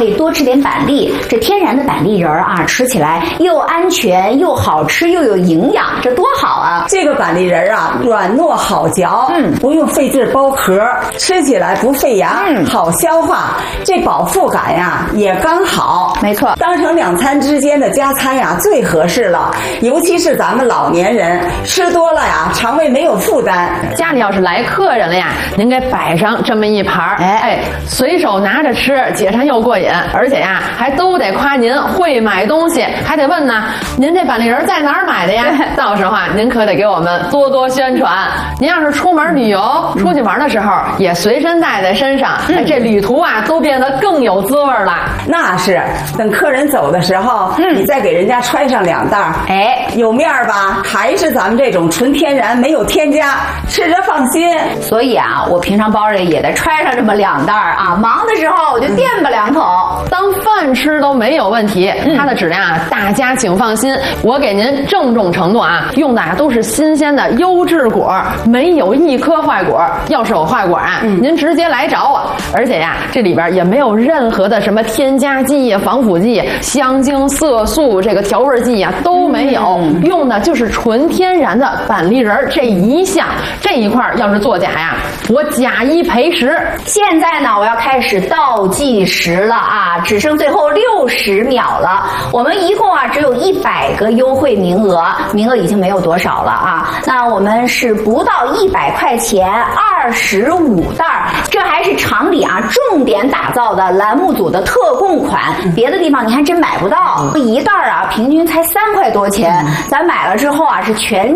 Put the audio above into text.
可以多吃点板栗。这天然的板栗仁啊，吃起来又安全又好吃又有营养，这多好啊！ 这个板栗仁啊，软糯好嚼，不用费劲剥壳，吃起来不费牙，好消化。这饱腹感呀也刚好， 没错， 当成2餐之间的加餐呀最合适了。尤其是咱们老年人吃多了呀，肠胃没有负担。 家里要是来客人了呀，您给摆上这么一盘，随手拿着吃，解馋又过瘾，而且呀还都得夸您会买东西，还得问呢，您这板栗仁在哪儿买的呀？到时候啊，您可得给我们多多宣传。您要是出门旅游、出去玩的时候，也随身带在身上，这旅途啊都变得更有滋味了。 那是，等客人走的时候，你再给人家揣上2袋，有面儿吧？还是咱们这种纯天然，没有添加，吃着放心。 所以啊，我平常包里也得揣上这么2袋啊，忙的时候我就垫吧2口， 当饭吃都没有问题。它的质量啊，大家请放心，我给您郑重承诺啊，用的啊都是新鲜的优质果，没有一颗坏果。要是有坏果啊，您直接来找我。而且呀，这里边也没有任何的什么添加剂、防腐剂、香精、色素、这个调味剂呀都没有，用的就是纯天然的板栗仁这一项。这一块要是作假呀，我假1赔10。 现在呢，我要开始倒计时了啊，只剩最后60秒了。我们一共啊只有100个优惠名额，名额已经没有多少了啊。那我们是不到100块钱25袋，这还是厂里啊重点打造的栏目组的特供款，别的地方你还真买不到。一袋啊平均才3块多钱，咱买了之后啊是全